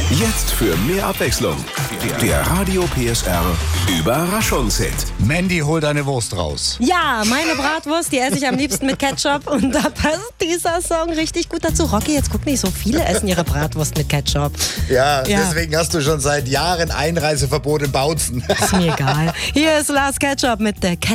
Jetzt für mehr Abwechslung. Der Radio PSR Überraschungshit. Mandy, hol deine Wurst raus. Ja, meine Bratwurst, die esse ich am liebsten mit Ketchup und da passt dieser Song richtig gut dazu. Rocky, jetzt guck nicht, so viele essen ihre Bratwurst mit Ketchup. Ja, deswegen hast du schon seit Jahren Einreiseverbot in Bautzen. Ist mir egal. Hier ist Lars Ketchup mit der Ketchup.